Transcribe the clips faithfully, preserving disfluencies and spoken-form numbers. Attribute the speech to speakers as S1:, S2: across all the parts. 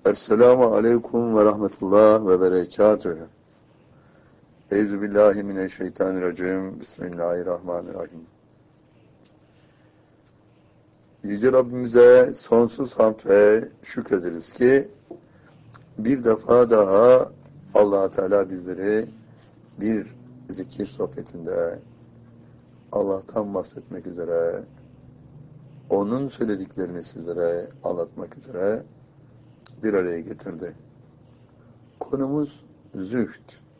S1: Esselamu aleyküm ve rahmetullah ve berekatühü. Euzubillahimineşşeytanirracim. Bismillahirrahmanirrahim. Yüce Rabbimize sonsuz hamd ve şükrederiz ki bir defa daha Allah Teala bizleri bir zikir sohbetinde Allah'tan bahsetmek üzere, onun söylediklerini sizlere anlatmak üzere bir araya getirdi. Konumuz zühd.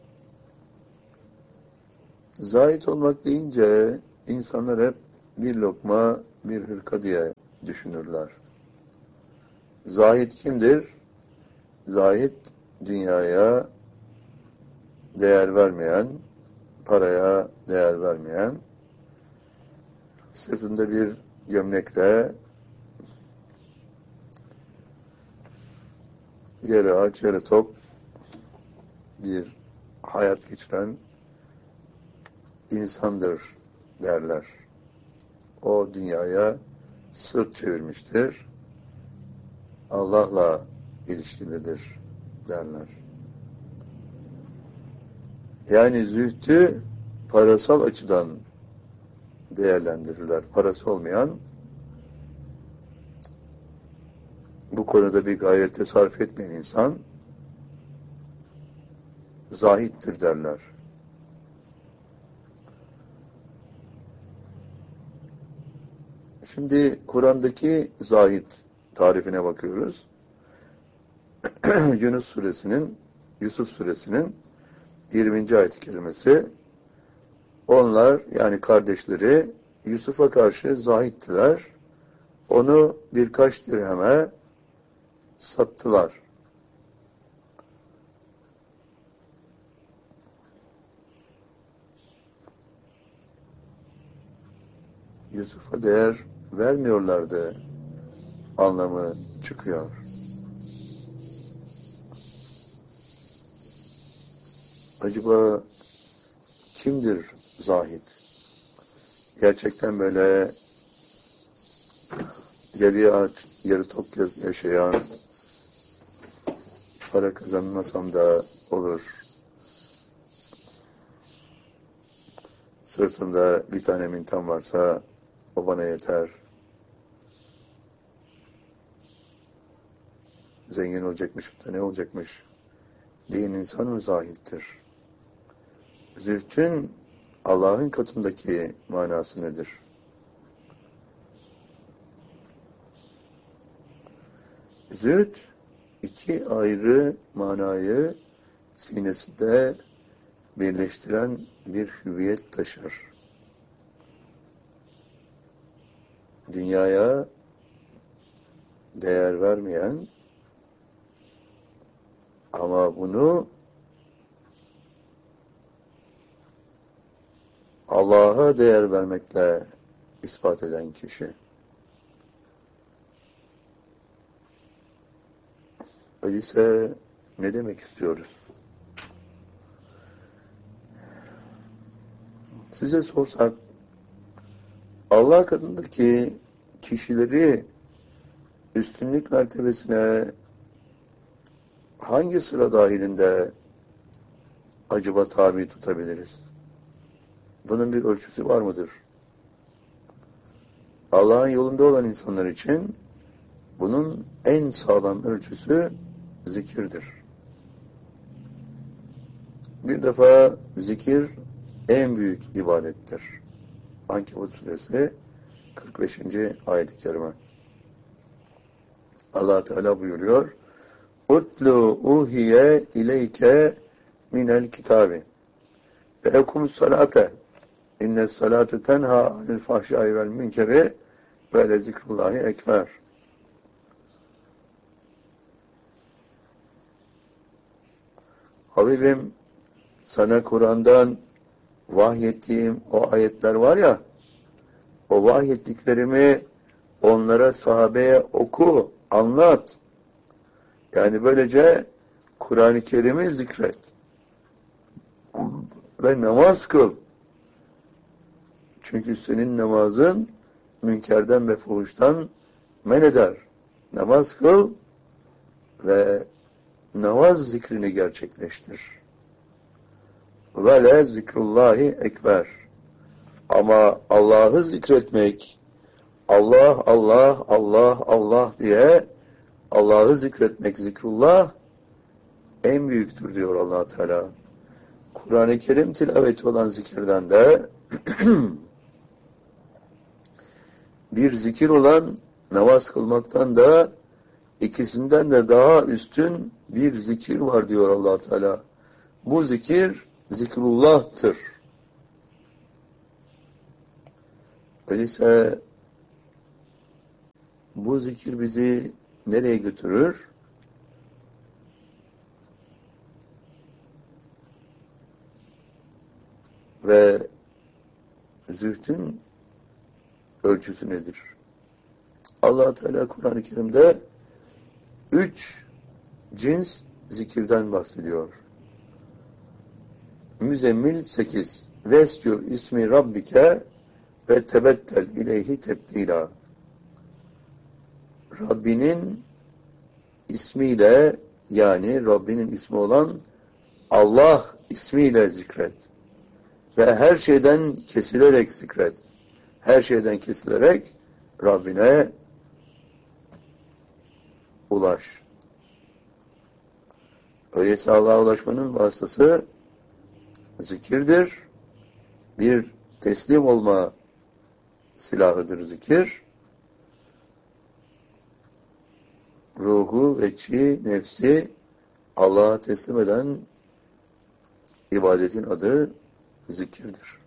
S1: Zahid olmak deyince insanlar hep bir lokma, bir hırka diye düşünürler. Zahid kimdir? Zahid, dünyaya değer vermeyen, paraya değer vermeyen, sırtında bir gömlekle yarı aç, yarı tok bir hayat geçiren insandır derler. O dünyaya sırt çevirmiştir. Allah'la ilişkilidir derler. Yani zühdü parasal açıdan değerlendirirler. Parası olmayan, bu konuda bir gayrete sarf etmeyen insan zahittir derler. Şimdi Kur'an'daki zahid tarifine bakıyoruz. Yunus suresinin, Yusuf suresinin yirminci ayet-i kerimesi. Onlar, yani kardeşleri, Yusuf'a karşı zahittiler. Onu birkaç dirheme sattılar. Yusuf'a değer vermiyorlardı anlamı çıkıyor. Acaba kimdir zahid? Gerçekten böyle yarı aç, yarı tok yaşayan, para kazanmasam da olur, sırtımda bir tane mintam varsa o bana yeter, zengin olacakmış, da ne olacakmış diyen insan mı zahittir? Zühdün Allah'ın katındaki manası nedir? Zühd iki ayrı manayı sinesinde birleştiren bir hüviyet taşır. Dünyaya değer vermeyen ama bunu Allah'a değer vermekle ispat eden kişi. Öyleyse ne demek istiyoruz? Size sorsak, Allah katındaki kişileri üstünlük mertebesine hangi sıra dahilinde acaba tabi tutabiliriz? Bunun bir ölçüsü var mıdır? Allah'ın yolunda olan insanlar için bunun en sağlam ölçüsü zikirdir. Bir defa zikir en büyük ibadettir. Ankebut suresi kırk beşinci ayet-i kerime. Allah Teala buyuruyor: "Utlu uhiye ileyke minel kitabi ve ekumus salate innes salate tenha anil fahşai vel münkeri ve le zikrullahi ekber." Habibim, sana Kur'an'dan vahyettiğim o ayetler var ya, o vahyettiklerimi onlara, sahabeye oku, anlat. Yani böylece Kur'an-ı Kerim'i zikret. Ve namaz kıl. Çünkü senin namazın münkerden ve fuhuştan men eder. Namaz kıl ve namaz zikrini gerçekleştir. Ve le zikrullahi ekber. Ama Allah'ı zikretmek, Allah, Allah, Allah, Allah diye Allah'ı zikretmek, zikrullah en büyüktür diyor Allah Teala. Kur'an-ı Kerim tilaveti olan zikirden de bir zikir olan namaz kılmaktan da ikisinden de daha üstün bir zikir var diyor Allah Teala. Bu zikir zikrullah'tır. Öyleyse bu zikir bizi nereye götürür? Ve zühdün ölçüsü nedir? Allah Teala Kur'an-ı Kerim'de üç cins zikirden bahsediyor. Müzzemmil sekiz. Vescur ismi Rabbike ve tebettel ileyhi tebdila. Rabbinin ismiyle, yani Rabbinin ismi olan Allah ismiyle zikret. Ve her şeyden kesilerek zikret. Her şeyden kesilerek Rabbine ulaş. Öyleyse Allah'a ulaşmanın vasıtası zikirdir. Bir teslim olma silahıdır zikir. Ruhu, veçi, nefsi Allah'a teslim eden ibadetin adı zikirdir.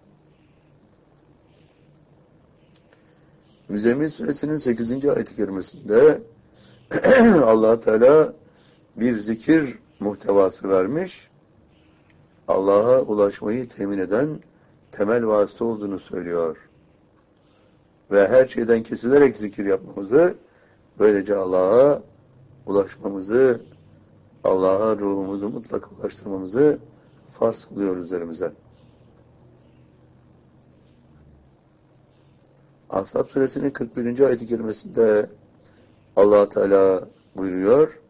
S1: Müzzemmil Suresinin sekizinci ayet-i kerimesinde Allah Teala bir zikir muhtevası vermiş, Allah'a ulaşmayı temin eden temel vasıta olduğunu söylüyor. Ve her şeyden kesilerek zikir yapmamızı, böylece Allah'a ulaşmamızı, Allah'a ruhumuzu mutlaka ulaştırmamızı farz kılıyor üzerimize. Ashab Suresinin kırk birinci ayet-i kerimesinde Allah Teala buyuruyor: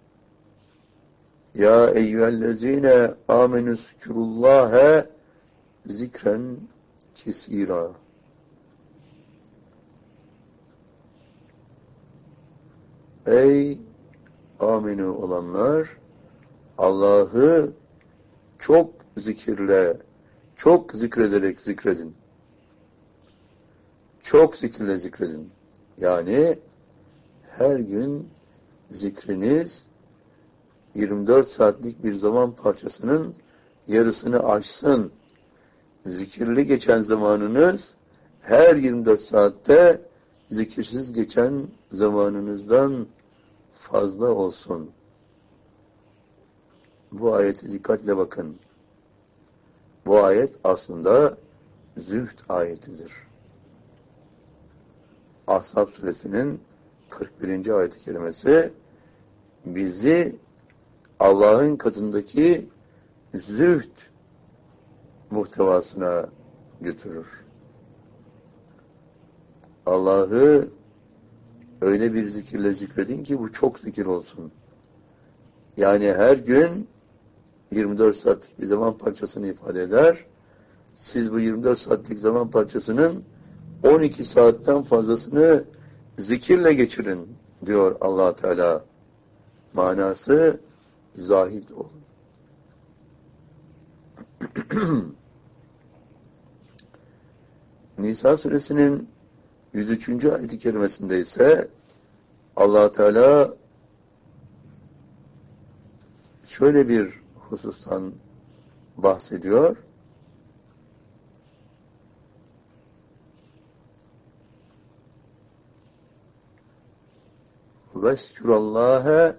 S1: Ya eyyühellezine amenüzkürullâhe zikren kesîrâ. Ey aminu olanlar, Allah'ı çok zikirle, çok zikrederek zikredin. Çok zikirle zikredin. Yani her gün zikriniz yirmi dört saatlik bir zaman parçasının yarısını aşsın. Zikirli geçen zamanınız her yirmi dört saatte zikirsiz geçen zamanınızdan fazla olsun. Bu ayete dikkatle bakın. Bu ayet aslında zühd ayetidir. Ahzab Suresinin kırk birinci ayet-i kerimesi bizi Allah'ın katındaki zühd muhtevasına götürür. Allah'ı öyle bir zikirle zikredin ki bu çok zikir olsun. Yani her gün yirmi dört saatlik bir zaman parçasını ifade eder. Siz bu yirmi dört saatlik zaman parçasının on iki saatten fazlasını zikirle geçirin diyor Allah Teala. Manası zahid olun. Nisa Suresinin yüz üçüncü ayet-i kerimesinde ise Allah Teala şöyle bir husustan bahsediyor. Veskurallâhe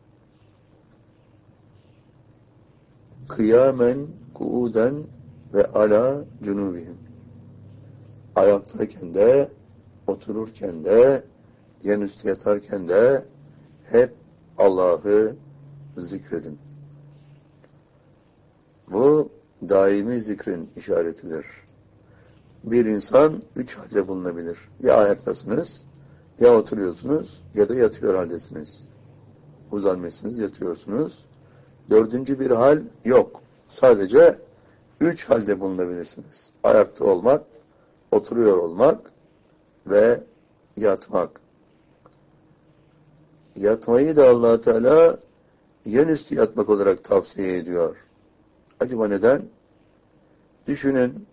S1: kıyamen, kuuden ve ala cunubihim. Ayaktayken de, otururken de, yanüstü yatarken de hep Allah'ı zikredin. Bu daimi zikrin işaretidir. Bir insan üç halde bulunabilir. Ya ayaktasınız, ya oturuyorsunuz, ya da yatıyor haldesiniz. uzanmışsınız, yatıyorsunuz. Dördüncü bir hal yok. Sadece üç halde bulunabilirsiniz. Ayakta olmak, oturuyor olmak ve yatmak. Yatmayı da Allah Teala yanüstü yatmak olarak tavsiye ediyor. Acaba neden? Düşünün,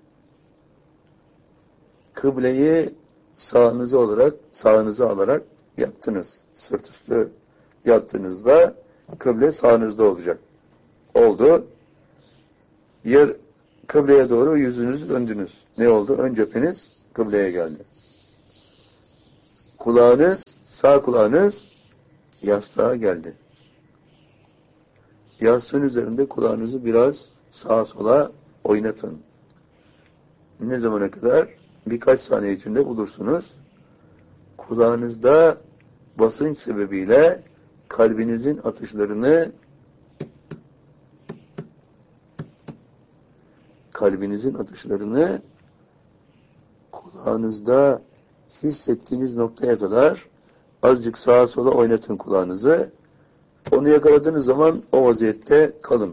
S1: kıbleyi sağınıza olarak, sağınıza alarak yattınız. Sırt üstü yattığınızda kıble sağınızda olacak. Oldu. Yer kıbleye doğru yüzünüzü döndünüz. Ne oldu? Ön cepheniz kıbleye geldi. Kulağınız, sağ kulağınız yastığa geldi. Yastığın üzerinde kulağınızı biraz sağa sola oynatın. Ne zamana kadar? Birkaç saniye içinde bulursunuz. Kulağınızda basınç sebebiyle kalbinizin atışlarını kalbinizin atışlarını kulağınızda hissettiğiniz noktaya kadar azıcık sağa sola oynatın kulağınızı. Onu yakaladığınız zaman o vaziyette kalın.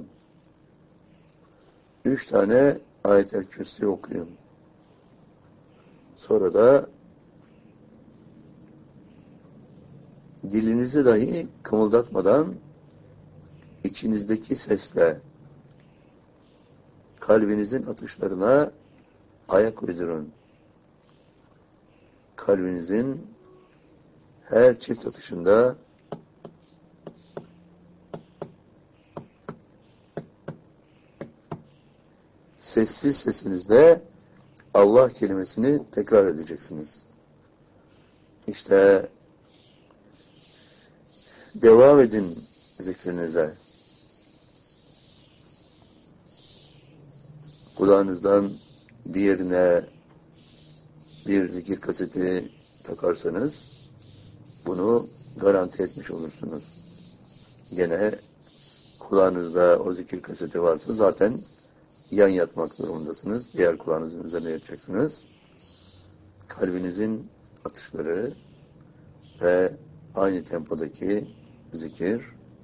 S1: Üç tane ayet-el kürsi okuyun. Sonra da dilinizi dahi kımıldatmadan içinizdeki sesle kalbinizin atışlarına ayak uydurun. Kalbinizin her çift atışında sessiz sesinizle Allah kelimesini tekrar edeceksiniz. İşte devam edin zikrinize. Kulağınızdan diğerine bir zikir kaseti takarsanız bunu garanti etmiş olursunuz. Gene kulağınızda o zikir kaseti varsa zaten yan yatmak durumundasınız. Diğer kulağınızın üzerine yatacaksınız. Kalbinizin atışları ve aynı tempodaki zikir.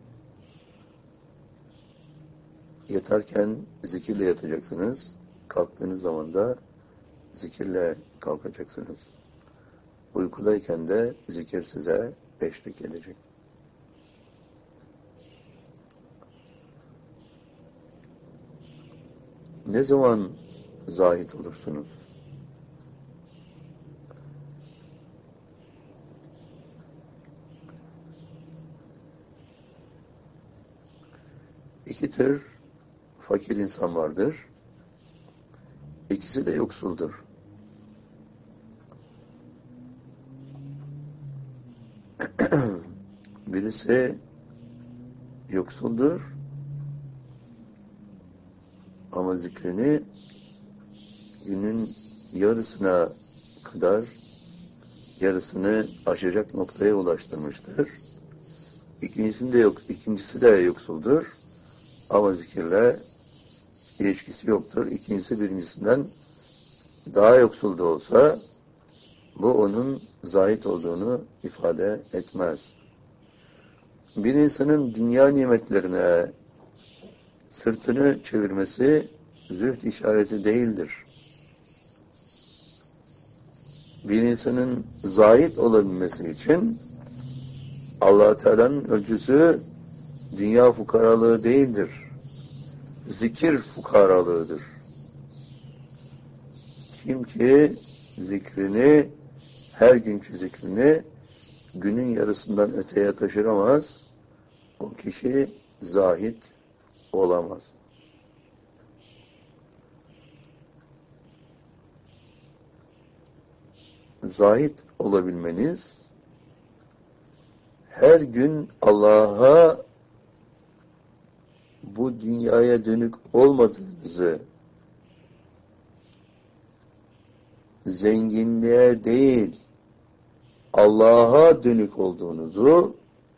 S1: Yatarken zikirle yatacaksınız. Kalktığınız zaman da zikirle kalkacaksınız. Uykudayken de zikir size eşlik edecek. Ne zaman zahit olursunuz? İki tür fakir insan vardır. İkisi de yoksuldur. Birisi yoksuldur ama zikrini günün yarısına kadar yarısını aşacak noktaya ulaştırmıştır. İkincisinde yok, ikincisi de yoksuldur ama zikirle ilişkisi yoktur. İkincisi birincisinden daha yoksul da olsa bu onun zahit olduğunu ifade etmez. Bir insanın dünya nimetlerine sırtını çevirmesi zühd işareti değildir. Bir insanın zahit olabilmesi için Allah Teala'nın ölçüsü dünya fukaralığı değildir. Zikir fukaralığıdır. Kim ki zikrini, her günkü zikrini günün yarısından öteye taşıramaz, o kişi zahit olamaz. Zahit olabilmeniz, her gün Allah'a bu dünyaya dönük olmadığınızı, zenginliğe değil, Allah'a dönük olduğunuzu,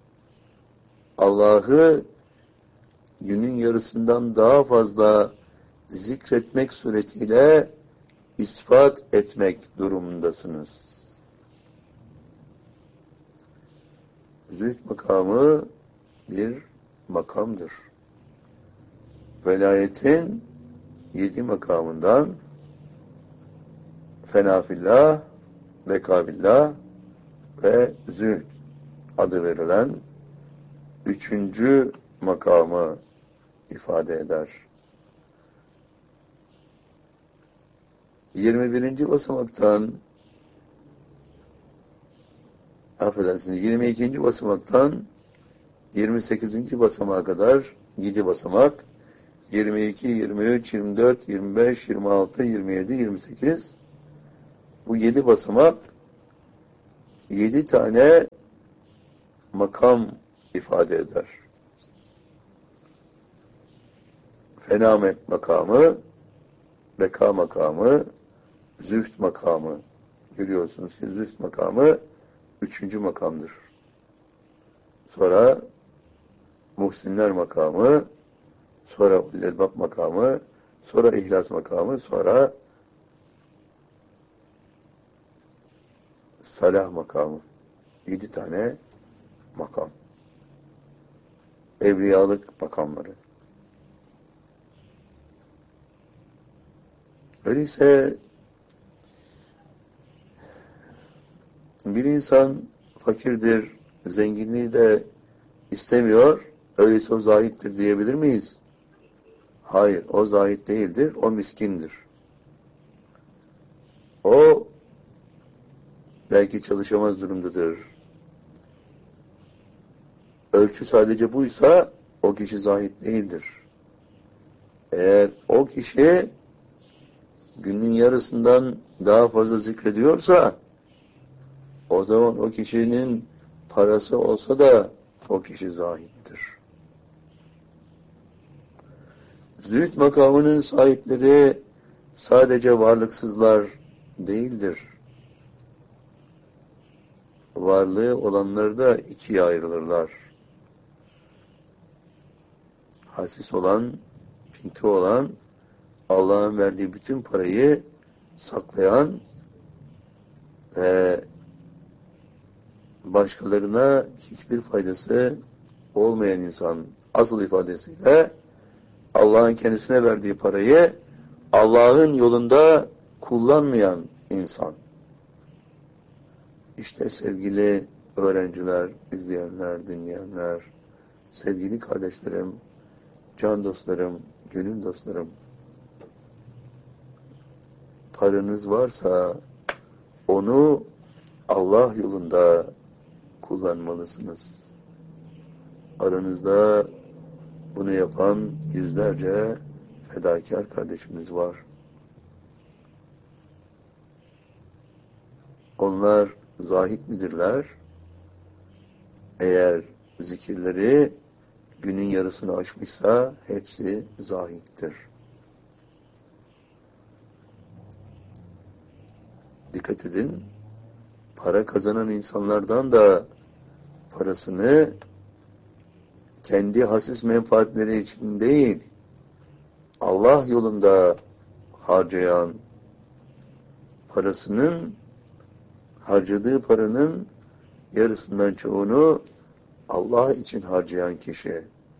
S1: Allah'ı günün yarısından daha fazla zikretmek suretiyle ispat etmek durumundasınız. Zühd makamı bir makamdır. Velayetin yedi makamından fenafillah, bekabillah ve zühd adı verilen üçüncü makamı ifade eder. yirmi birinci basamaktan affedersiniz, yirmi ikinci basamaktan yirmi sekizinci basamağa kadar yedi basamak, yirmi iki, yirmi üç, yirmi dört, yirmi beş, yirmi altı, yirmi yedi, yirmi sekiz, bu yedi basamak yedi tane makam ifade eder. Fenamet makamı, beka makamı, zühd makamı. Görüyorsunuz ki zühd makamı üçüncü makamdır. Sonra muhsinler makamı, sonra ulelbab makamı, sonra ihlas makamı, sonra salah makamı. Yedi tane makam. Evliyalık makamları. Öyleyse bir insan fakirdir, zenginliği de istemiyor, öyleyse o zahittir diyebilir miyiz? Hayır, o zahit değildir, o miskindir. O belki çalışamaz durumdadır. Ölçü sadece buysa o kişi zahit değildir. Eğer o kişi günün yarısından daha fazla zikrediyorsa o zaman o kişinin parası olsa da o kişi zahittir. Zühd makamının sahipleri sadece varlıksızlar değildir. Varlığı olanları da ikiye ayrılırlar. Hasis olan, pinti olan, Allah'ın verdiği bütün parayı saklayan ve başkalarına hiçbir faydası olmayan insan, asıl ifadesiyle Allah'ın kendisine verdiği parayı Allah'ın yolunda kullanmayan insan. İşte sevgili öğrenciler, izleyenler, dinleyenler, sevgili kardeşlerim, can dostlarım, gönül dostlarım, paranız varsa onu Allah yolunda kullanmalısınız. Aranızda bunu yapan yüzlerce fedakar kardeşimiz var. Onlar zahit midirler? Eğer zikirleri günün yarısını aşmışsa hepsi zahittir. Dikkat edin, para kazanan insanlardan da parasını kendi hasis menfaatleri için değil, Allah yolunda harcayan, parasının, harcadığı paranın yarısından çoğunu Allah için harcayan kişi,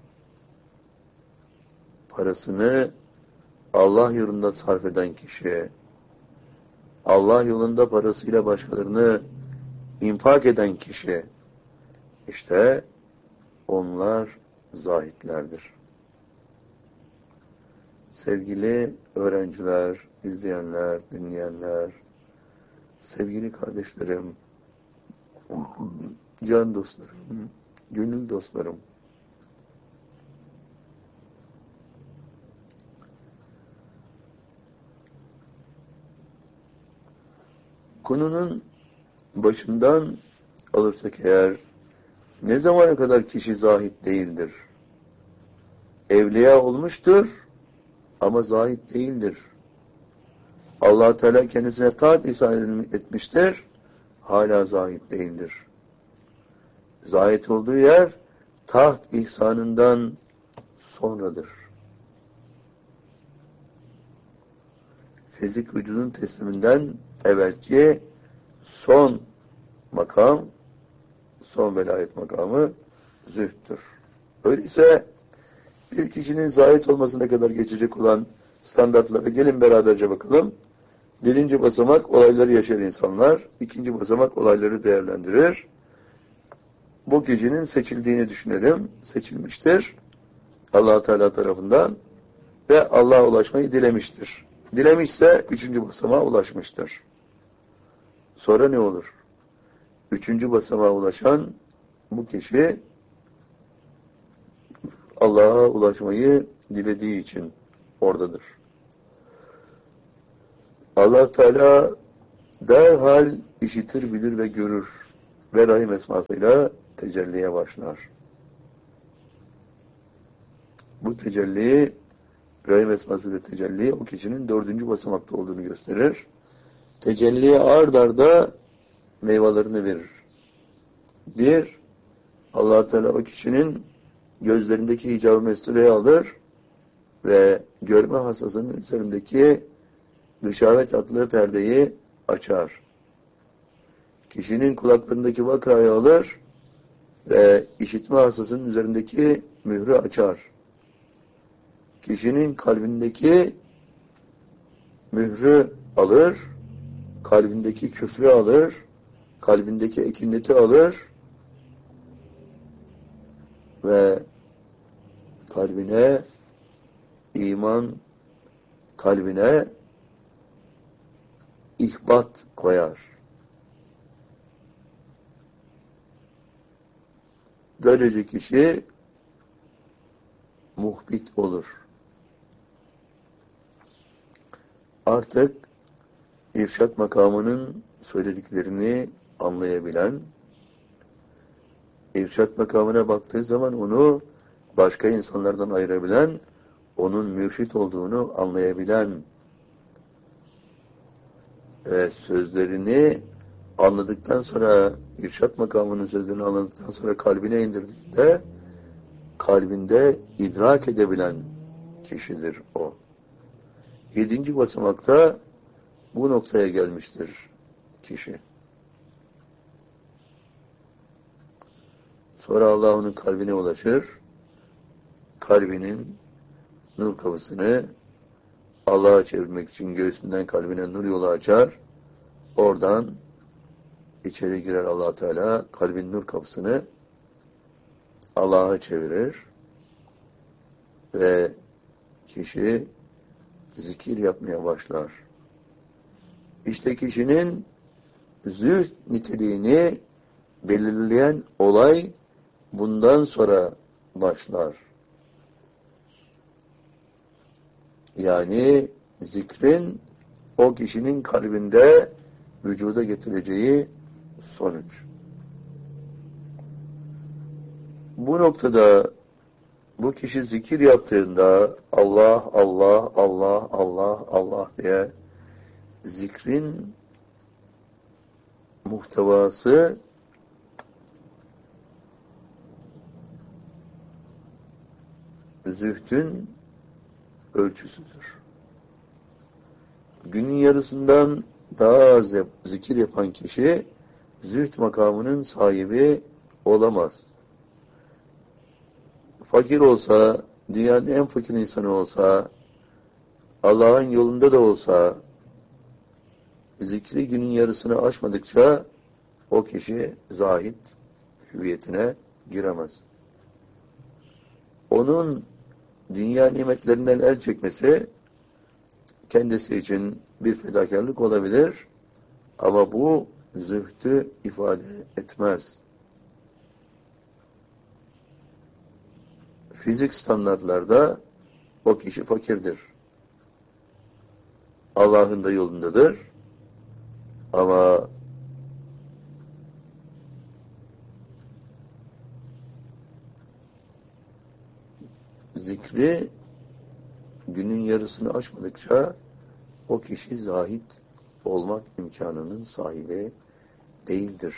S1: parasını Allah yolunda sarf eden kişi, Allah yolunda parasıyla başkalarını infak eden kişi, işte onlar zahitlerdir. Sevgili öğrenciler, izleyenler, dinleyenler, sevgili kardeşlerim, can dostlarım, gönül dostlarım, konunun başından alırsak eğer, ne zamana kadar kişi zahit değildir? Evliya olmuştur ama zahit değildir. Allah Teala kendisine taat ihsan etmiştir, hala zahit değildir. Zahit olduğu yer taht ihsanından sonradır. Fizik vücudun tesliminden evvelki son makam, son velayet makamı zühttür. Öyleyse bir kişinin zahit olmasına kadar geçecek olan standartlara gelin beraberce bakalım. Birinci basamak olayları yaşayan insanlar, ikinci basamak olayları değerlendirir. Bu kişinin seçildiğini düşünelim. Seçilmiştir Allah Teala tarafından ve Allah'a ulaşmayı dilemiştir. Dilemişse üçüncü basamağa ulaşmıştır. Sonra ne olur? Üçüncü basamağa ulaşan bu kişi Allah'a ulaşmayı dilediği için oradadır. Allah Teala derhal işitir, bilir ve görür ve Rahim esmasıyla tecelliye başlar. Bu tecelli, Rahim esmasıyla tecelli o kişinin dördüncü basamakta olduğunu gösterir. Tecelliye ard arda meyvelerini verir. Bir, Allah Teala o kişinin gözlerindeki hicab-ı mestureyi alır ve görme hassasının üzerindeki gışavet adlı perdeyi açar. Kişinin kulaklarındaki vakrayı alır ve işitme hassasının üzerindeki mührü açar. Kişinin kalbindeki mührü alır, kalbindeki küfrü alır, kalbindeki ekineti alır ve kalbine iman, kalbine ihbat koyar. Böylece kişi muhbit olur. Artık irşat makamının söylediklerini anlayabilen, irşat makamına baktığı zaman onu başka insanlardan ayırabilen, onun mürşit olduğunu anlayabilen ve sözlerini anladıktan sonra, irşat makamının sözlerini anladıktan sonra kalbine indirdiğinde, kalbinde idrak edebilen kişidir o. Yedinci basamakta bu noktaya gelmiştir kişi. Sonra Allah onun kalbine ulaşır. Kalbinin nur kapısını Allah'a çevirmek için göğsünden kalbine nur yolu açar. Oradan içeri girer Allah Teala, kalbin nur kapısını Allah'a çevirir ve kişi zikir yapmaya başlar. İşte kişinin zühd niteliğini belirleyen olay bundan sonra başlar. Yani zikrin o kişinin kalbinde vücuda getireceği sonuç. Bu noktada bu kişi zikir yaptığında Allah, Allah, Allah, Allah, Allah diye zikrin muhtevası zühdün ölçüsüdür. Günün yarısından daha az zikir yapan kişi zühd makamının sahibi olamaz. Fakir olsa, dünyanın en fakir insanı olsa, Allah'ın yolunda da olsa, zikri günün yarısını aşmadıkça o kişi zahid hüviyetine giremez. Onun dünya nimetlerinden el çekmesi kendisi için bir fedakarlık olabilir ama bu zühdü ifade etmez. Fizik standartlarda o kişi fakirdir. Allah'ın da yolundadır. Ama zikri günün yarısını aşmadıkça o kişi zahid olmak imkanının sahibi değildir.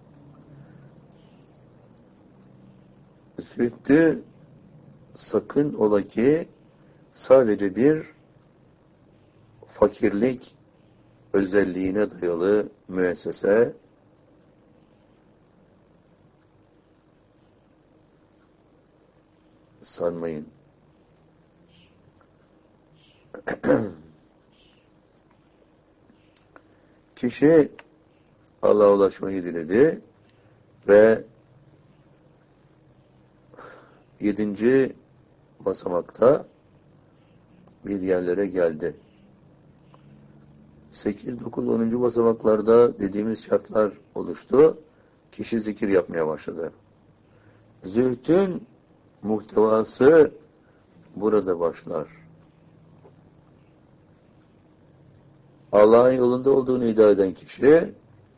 S1: Zühdü sakın ola ki sadece bir fakirlik özelliğine dayalı müessese sanmayın. Kişi Allah'a ulaşmayı diledi ve yedinci basamakta bir yerlere geldi. sekiz, dokuz, onuncu basamaklarda dediğimiz şartlar oluştu. Kişi zikir yapmaya başladı. Zühdün muhtevası burada başlar. Allah'ın yolunda olduğunu iddia eden kişi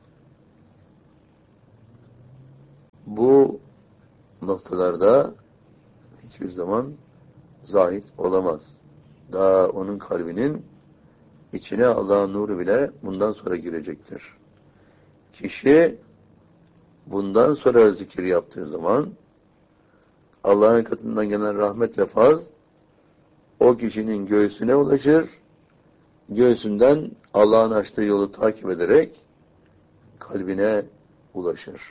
S1: bu noktalarda hiçbir zaman zahid olamaz. Daha onun kalbinin içine Allah'ın nuru bile bundan sonra girecektir. Kişi bundan sonra zikir yaptığı zaman Allah'ın katından gelen rahmet ve faz o kişinin göğsüne ulaşır. Göğsünden Allah'ın açtığı yolu takip ederek kalbine ulaşır.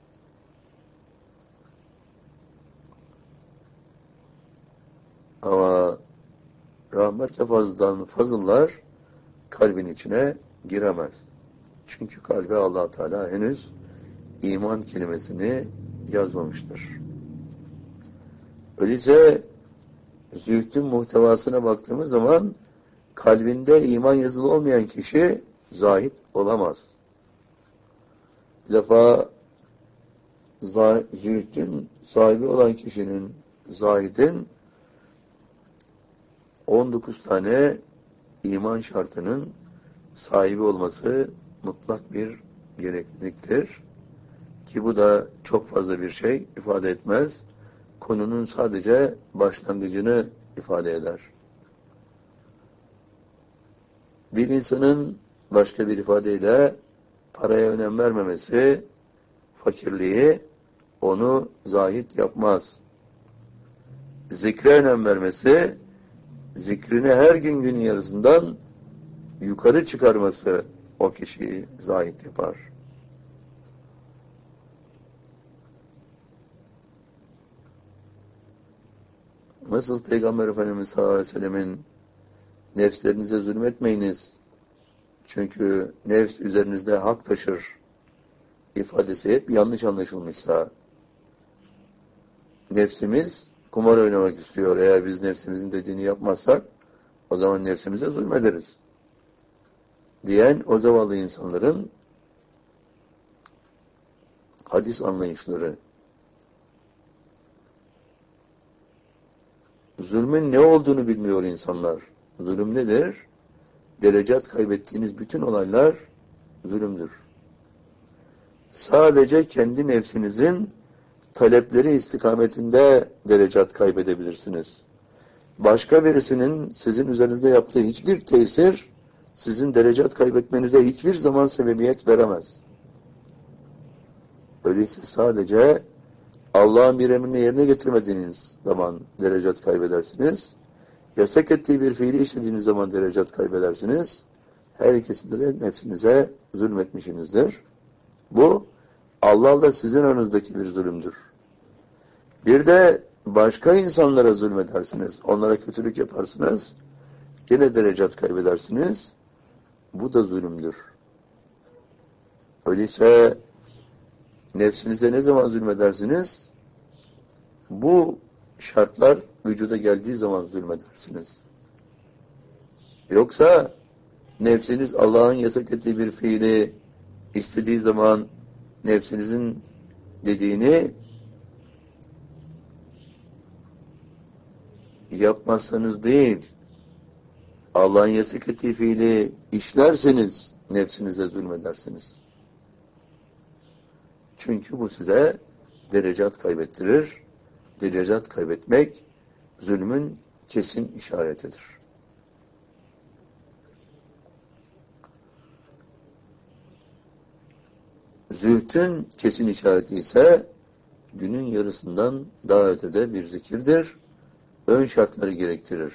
S1: Ama rahmet ve fazıldan fazıllar kalbin içine giremez. Çünkü kalbe Allah Teala henüz iman kelimesini yazmamıştır. Öyleyse zühdün muhtevasına baktığımız zaman kalbinde iman yazılı olmayan kişi zahid olamaz. Bir defa zühdün sahibi olan kişinin, zahidin on dokuz tane iman şartının sahibi olması mutlak bir gerekliliktir. Ki bu da çok fazla bir şey ifade etmez. Konunun sadece başlangıcını ifade eder. Bir insanın başka bir ifadeyle paraya önem vermemesi, fakirliği onu zahid yapmaz. Zikre önem vermesi, zikrini her gün günün yarısından yukarı çıkarması o kişiyi zahid yapar. Nasıl Peygamber Efendimiz sallallahu aleyhi ve sellemin nefslerinize zulmetmeyiniz, çünkü nefs üzerinizde hak taşır ifadesi hep yanlış anlaşılmışsa, nefsimiz kumar oynamak istiyor. Eğer biz nefsimizin dediğini yapmazsak o zaman nefsimize zulmederiz diyen o zavallı insanların hadis anlayışları. Zulmün ne olduğunu bilmiyor insanlar. Zulüm nedir? Derecat kaybettiğiniz bütün olaylar zulümdür. Sadece kendi nefsinizin talepleri istikametinde derecat kaybedebilirsiniz. Başka birisinin sizin üzerinizde yaptığı hiçbir tesir sizin derecat kaybetmenize hiçbir zaman sebebiyet veremez. Öyleyse sadece Allah'ın bir emrini yerine getirmediğiniz zaman derecat kaybedersiniz. Yasak ettiği bir fiili işlediğiniz zaman derecat kaybedersiniz. Her ikisinde de nefsinize zulmetmişsinizdir. Bu Allah'la sizin aranızdaki bir zulümdür. Bir de başka insanlara zulmedersiniz. Onlara kötülük yaparsınız. Gene derecat kaybedersiniz. Bu da zulümdür. Öyleyse nefsinize ne zaman zulmedersiniz? Bu şartlar vücuda geldiği zaman zulmedersiniz. Yoksa nefsiniz Allah'ın yasak ettiği bir fiili istediği zaman nefsinizin dediğini yapmazsanız değil, Allah'ın yasak ettiği fiili işlerseniz nefsinize zulmedersiniz. Çünkü bu size derecat kaybettirir. Derecat kaybetmek zulmün kesin işaretidir. Zühdün kesin işareti ise günün yarısından daha ötede bir zikirdir. Ön şartları gerektirir.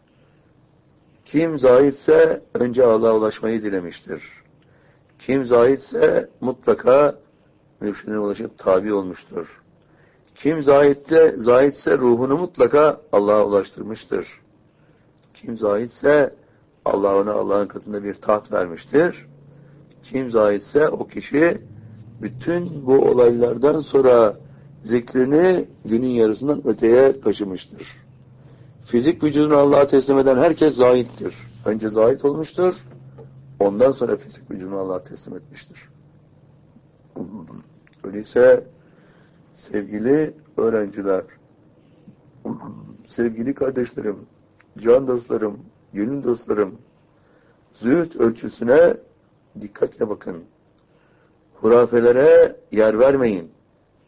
S1: Kim zahidse önce Allah'a ulaşmayı dilemiştir. Kim zahidse mutlaka mürşidine ulaşıp tabi olmuştur. Kim zahidde, zahidse ruhunu mutlaka Allah'a ulaştırmıştır. Kim zahidse Allah ona Allah'ın katında bir taht vermiştir. Kim zahidse o kişi bütün bu olaylardan sonra zikrini günün yarısından öteye taşımıştır. Fizik vücudunu Allah'a teslim eden herkes zahittir. Önce zahit olmuştur. Ondan sonra fizik vücudunu Allah'a teslim etmiştir. Öyleyse sevgili öğrenciler, sevgili kardeşlerim, can dostlarım, gönül dostlarım, zühd ölçüsüne dikkatle bakın. Hurafelere yer vermeyin.